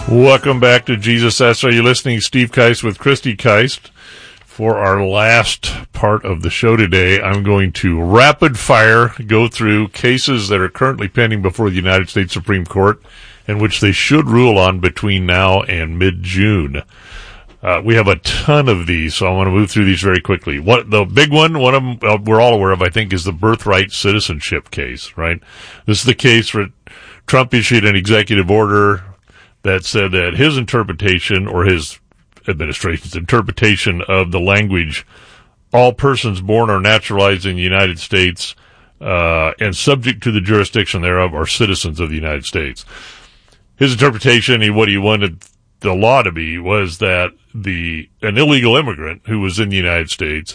Welcome back to Jesus Ask. Are you listening? Steve Keist with Christy Keist. For our last part of the show today, I'm going to rapid fire go through cases that are currently pending before the United States Supreme Court and which they should rule on between now and mid-June. We have a ton of these, so I want to move through these very quickly. The big one of them we're all aware of, I think, is the birthright citizenship case, right? This is the case where Trump issued an executive order that said that his interpretation, or his administration's interpretation of the language, all persons born or naturalized in the United States and subject to the jurisdiction thereof are citizens of the United States. His interpretation, what he wanted the law to be, was that an illegal immigrant who was in the United States,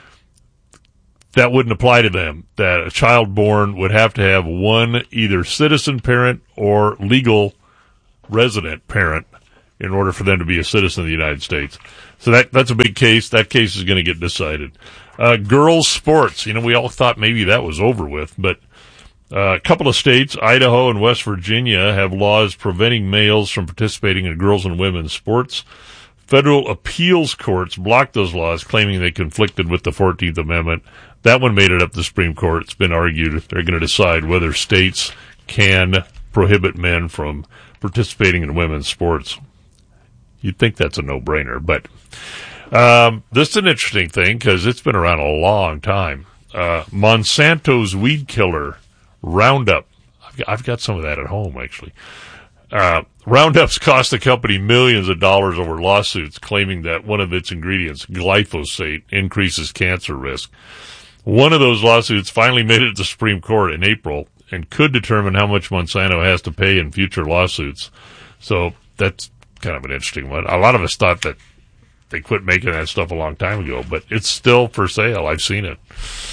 that wouldn't apply to them, that a child born would have to have one either citizen parent or legal resident parent in order for them to be a citizen of the United States. So that's a big case. That case is going to get decided. Girls' sports. We all thought maybe that was over with, but a couple of states, Idaho and West Virginia, have laws preventing males from participating in girls' and women's sports. Federal appeals courts blocked those laws, claiming they conflicted with the 14th Amendment. That one made it up to the Supreme Court. It's been argued they're going to decide whether states can prohibit men from participating in women's sports. You'd think that's a no-brainer, but this is an interesting thing because it's been around a long time. Monsanto's weed killer, Roundup. I've got some of that at home, actually. Roundup's cost the company millions of dollars over lawsuits claiming that one of its ingredients, glyphosate, increases cancer risk. One of those lawsuits finally made it to the Supreme Court in April and could determine how much Monsanto has to pay in future lawsuits. So that's kind of an interesting one. A lot of us thought that they quit making that stuff a long time ago, but it's still for sale. I've seen it.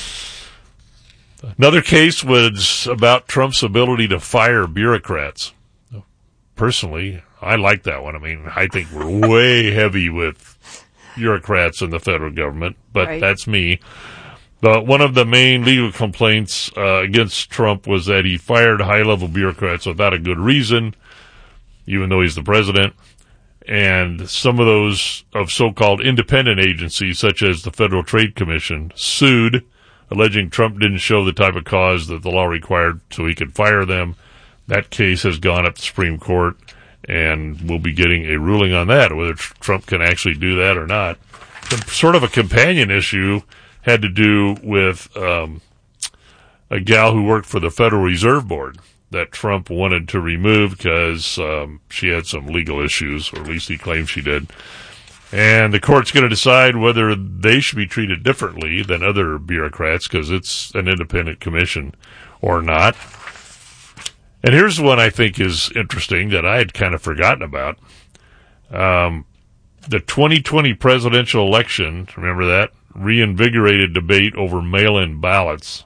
Another case was about Trump's ability to fire bureaucrats. Personally, I like that one. I think we're way heavy with bureaucrats in the federal government, but right. That's me. But one of the main legal complaints against Trump was that he fired high-level bureaucrats without a good reason, even though he's the president. And some of those of so-called independent agencies, such as the Federal Trade Commission, sued, alleging Trump didn't show the type of cause that the law required so he could fire them. That case has gone up to the Supreme Court, and we'll be getting a ruling on that, whether Trump can actually do that or not. Sort of a companion issue had to do with a gal who worked for the Federal Reserve Board that Trump wanted to remove because she had some legal issues, or at least he claims she did. And the court's going to decide whether they should be treated differently than other bureaucrats because it's an independent commission or not. And here's one I think is interesting that I had kind of forgotten about. The 2020 presidential election, remember that? Reinvigorated debate over mail-in ballots.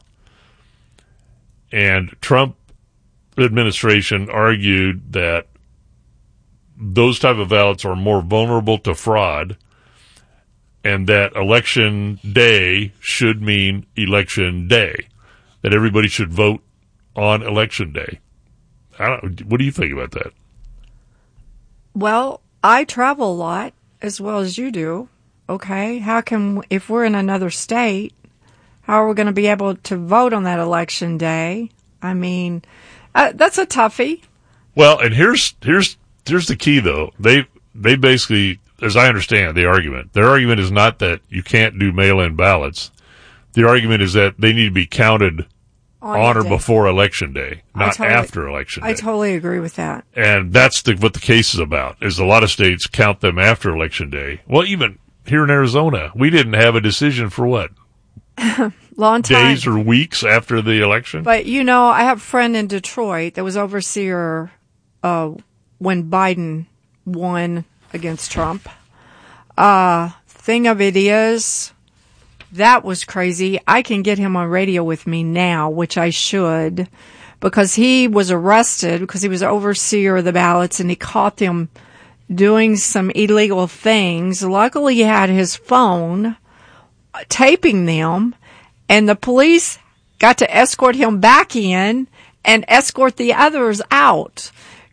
And Trump administration argued that those type of ballots are more vulnerable to fraud and that election day should mean election day, that everybody should vote on election day. What do you think about that? Well, I travel a lot as well as you do. Okay, if we're in another state, how are we going to be able to vote on that election day? That's a toughie. Well, and here's the key though. They basically, as I understand their argument is not that you can't do mail-in ballots. The argument is that they need to be counted on or before election day, not after election day. I totally agree with that. And that's what the case is about, is a lot of states count them after election day. Well, even here in Arizona, we didn't have a decision for what? Long time. Days or weeks after the election? But, I have a friend in Detroit that was overseer when Biden won against Trump. Thing of it is, that was crazy. I can get him on radio with me now, which I should, because he was arrested because he was overseer of the ballots and he caught them doing some illegal things. Luckily, he had his phone taping them, and the police got to escort him back in and escort the others out.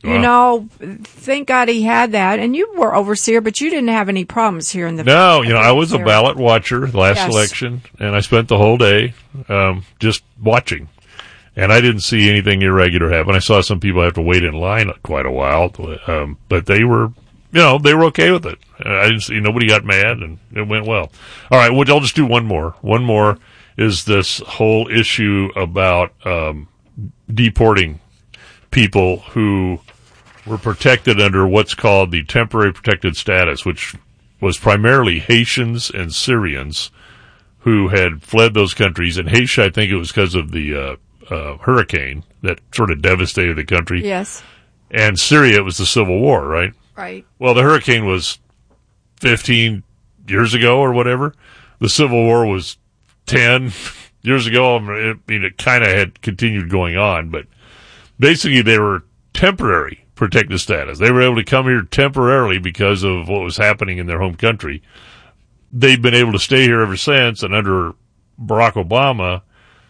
You know, thank God he had that. And you were overseer, but you didn't have any problems here in the... No, I was a ballot watcher last election, and I spent the whole day just watching. And I didn't see anything irregular happen. I saw some people have to wait in line quite a while, but they were... they were okay with it. I didn't see, nobody got mad, and it went well. All right, well, I'll just do one more. One more is this whole issue about deporting people who were protected under what's called the temporary protected status, which was primarily Haitians and Syrians who had fled those countries. In Haiti, I think it was because of the hurricane that sort of devastated the country. Yes. And Syria, it was the Civil War, right? Right. Well, the hurricane was 15 years ago or whatever. The Civil War was 10 years ago. It kind of had continued going on, but basically they were temporary protected status. They were able to come here temporarily because of what was happening in their home country. They've been able to stay here ever since, and under Barack Obama,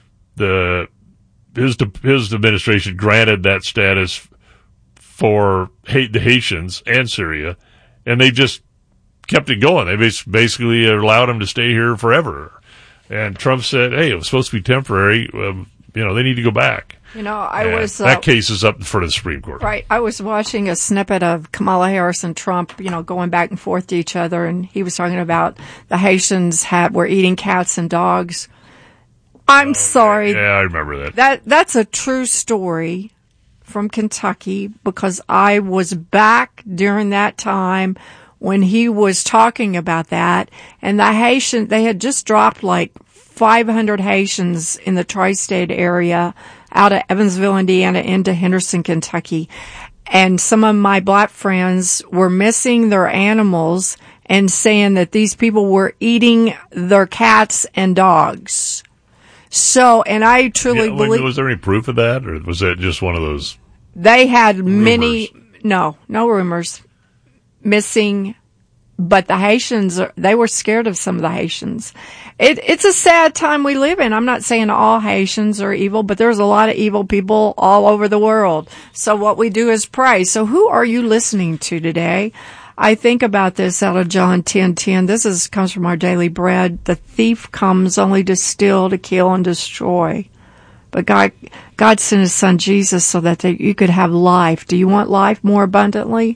his administration granted that status for the Haitians and Syria, and they just kept it going. They basically allowed them to stay here forever. And Trump said, hey, it was supposed to be temporary. They need to go back. That case is up in front of the Supreme Court. Right. I was watching a snippet of Kamala Harris and Trump, going back and forth to each other, and he was talking about the Haitians were eating cats and dogs. I'm sorry. Yeah, I remember that. That's a true story from Kentucky, because I was back during that time when he was talking about that, and they had just dropped like 500 Haitians in the tri-state area out of Evansville, Indiana, into Henderson, Kentucky. And some of my black friends were missing their animals and saying that these people were eating their cats and dogs. So, and I truly believe... Was there any proof of that, or was that just one of those... They had rumors? No rumors. Missing, but the Haitians, they were scared of some of the Haitians. It's a sad time we live in. I'm not saying all Haitians are evil, but there's a lot of evil people all over the world. So what we do is pray. So who are you listening to today? I think about this out of John 10:10. This comes from Our Daily Bread. The thief comes only to steal, to kill, and destroy. But God sent His Son Jesus so that you could have life. Do you want life more abundantly?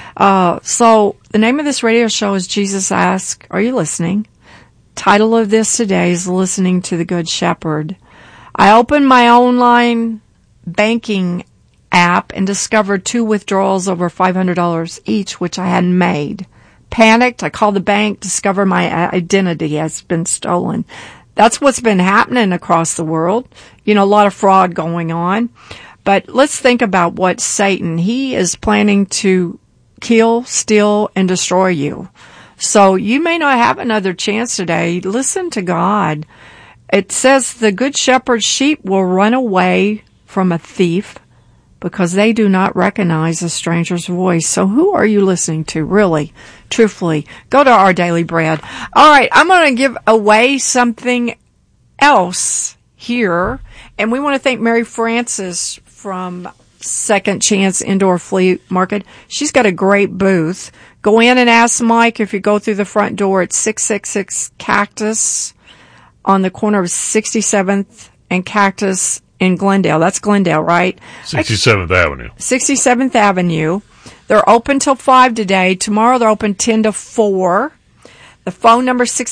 So the name of this radio show is Jesus Ask. Are you listening? Title of this today is Listening to the Good Shepherd. I opened my online banking app and discovered 2 withdrawals over $500 each, which I hadn't made. Panicked, I called the bank, discovered my identity has been stolen. That's what's been happening across the world. A lot of fraud going on. But let's think about what Satan, he is planning to kill, steal, and destroy you. So you may not have another chance today. Listen to God. It says the good shepherd's sheep will run away from a thief because they do not recognize a stranger's voice. So who are you listening to, really, truthfully? Go to Our Daily Bread. All right, I'm going to give away something else here. And we want to thank Mary Frances from Second Chance Indoor Flea Market. She's got a great booth. Go in and ask Mike if you go through the front door at 666 Cactus on the corner of 67th and Cactus in Glendale. That's Glendale, right? 67th Avenue. 67th Avenue. They're open till 5 today. Tomorrow they're open 10 to 4. The phone number is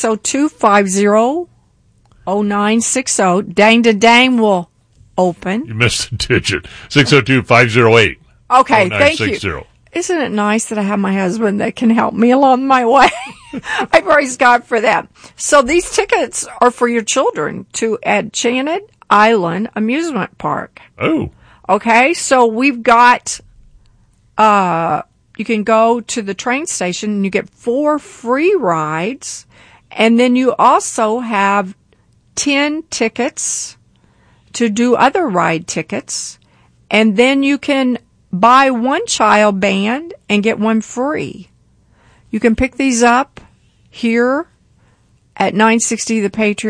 602-50-0960. Dang to Dang will open. You missed a digit. 602-508. Okay, thank you. Isn't it nice that I have my husband that can help me along my way? I praise God for that. So these tickets are for your children to Enchanted Island Amusement Park. Oh. Okay, so we've got, you can go to the train station and you get 4 free rides. And then you also have 10 tickets to do other ride tickets. And then you can buy 1 child band and get 1 free. You can pick these up here at 960 The Patriot.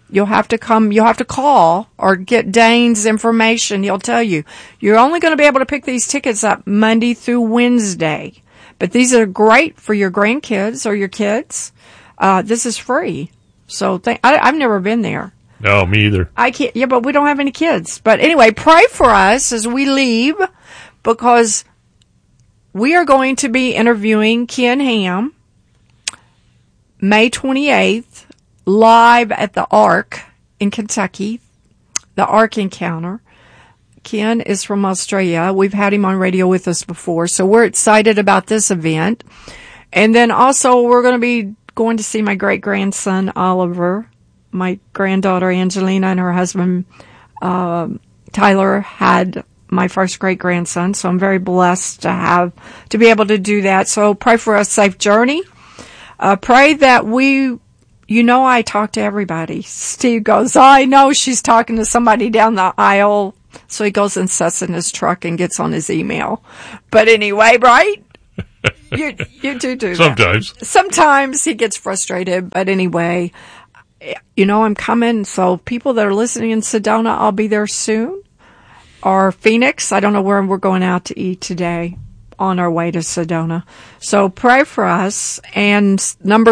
You'll have to come, you'll have to call or get Dane's information. He'll tell you. You're only going to be able to pick these tickets up Monday through Wednesday. But these are great for your grandkids or your kids. This is free. So I've never been there. No, me either. I can't, yeah, but we don't have any kids. But anyway, pray for us as we leave, because we are going to be interviewing Ken Ham May 28th. Live at the Ark in Kentucky, the Ark Encounter. Ken is from Australia. We've had him on radio with us before, so we're excited about this event. And then also we're going to be going to see my great-grandson, Oliver, my granddaughter, Angelina, and her husband, Tyler, had my first great-grandson, so I'm very blessed to be able to do that. So pray for a safe journey. Pray that I talk to everybody. Steve goes, I know she's talking to somebody down the aisle. So he goes and sits in his truck and gets on his email. But anyway, right? You do that. Sometimes. Sometimes he gets frustrated. But anyway, I'm coming. So people that are listening in Sedona, I'll be there soon. Or Phoenix. I don't know where we're going out to eat today. On our way to Sedona. So pray for us. And number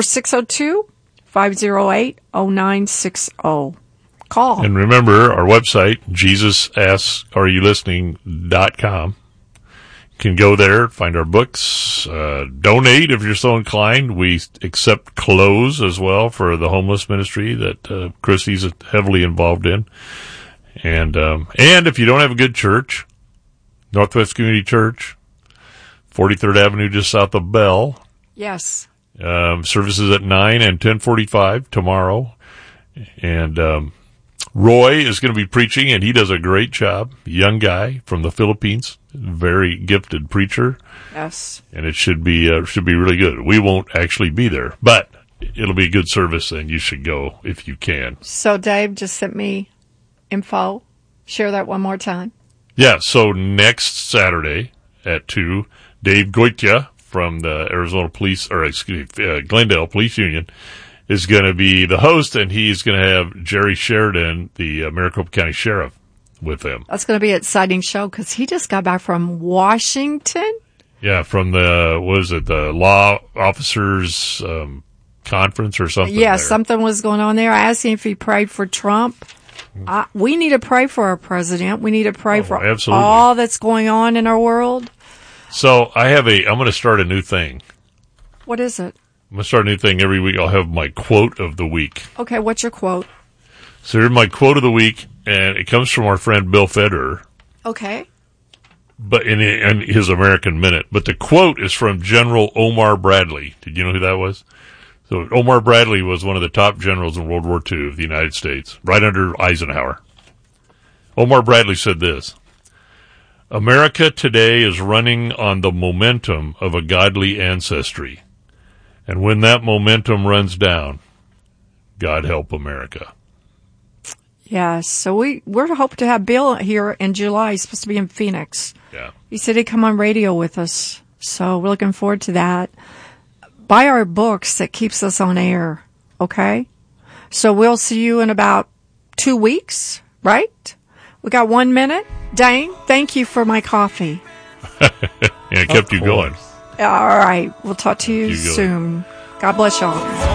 602-508-0960. Call. And remember our website, JesusAsksAreYouListening.com. You can go there, find our books, donate if you're so inclined. We accept clothes as well for the homeless ministry that Christy's heavily involved in. And if you don't have a good church, Northwest Community Church, 43rd Avenue just south of Bell. Yes. Services at 9 and 10:45 tomorrow. And Roy is going to be preaching, and he does a great job. Young guy from the Philippines, very gifted preacher. Yes. And it should be really good. We won't actually be there, but it'll be a good service, and you should go if you can. So Dave just sent me info. Share that one more time. Yeah, so next Saturday at 2, Dave Goitia from the Glendale Police Union is going to be the host, and he's going to have Jerry Sheridan, the Maricopa County Sheriff, with him. That's going to be an exciting show because he just got back from Washington. Yeah, from the Law Officers Conference or something. Yeah, something was going on there. I asked him if he prayed for Trump. We need to pray for our president. We need to pray for absolutely. all that's going on in our world. So I'm going to start a new thing. What is it? I'm going to start a new thing every week. I'll have my quote of the week. Okay, what's your quote? So here's my quote of the week, and it comes from our friend Bill Federer. Okay. But in his American Minute. But the quote is from General Omar Bradley. Did you know who that was? So Omar Bradley was one of the top generals in World War II of the United States, right under Eisenhower. Omar Bradley said this: America today is running on the momentum of a godly ancestry. And when that momentum runs down, God help America. Yeah, so we're hoping to have Bill here in July. He's supposed to be in Phoenix. Yeah. He said he'd come on radio with us. So we're looking forward to that. Buy our books that keeps us on air, okay? So we'll see you in about 2 weeks, right? We got 1 minute. Dane, thank you for my coffee. Yeah, it kept you going. All right. We'll talk to you soon. God bless y'all.